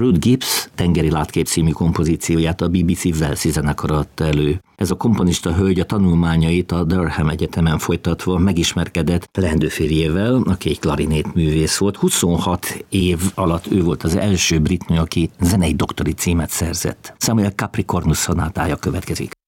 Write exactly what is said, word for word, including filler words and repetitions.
Ruth Gibbs Tengeri látkép című kompozícióját a bé bé cé Walesi zenekar adta elő. Ez a komponista hölgy a tanulmányait a Durham Egyetemen folytatva megismerkedett leendőférjével, aki egy klarinét művész volt. huszonhat év alatt ő volt az első brit nő, aki zenei doktori címet szerzett. Samuel Capricornus szonátája következik.